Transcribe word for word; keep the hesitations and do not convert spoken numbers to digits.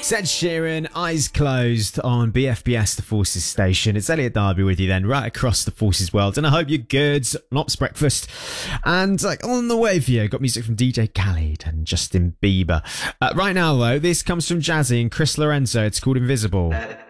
Ed Sheeran, Eyes Closed on B F B S, the Forces station. It's Elliot Darby with you then, right across the Forces world. And I hope you're good. Lops breakfast. And like on the way for you, got music from D J Khaled and Justin Bieber. Uh, right now, though, this comes from Jazzy and Chris Lorenzo. It's called Invisible.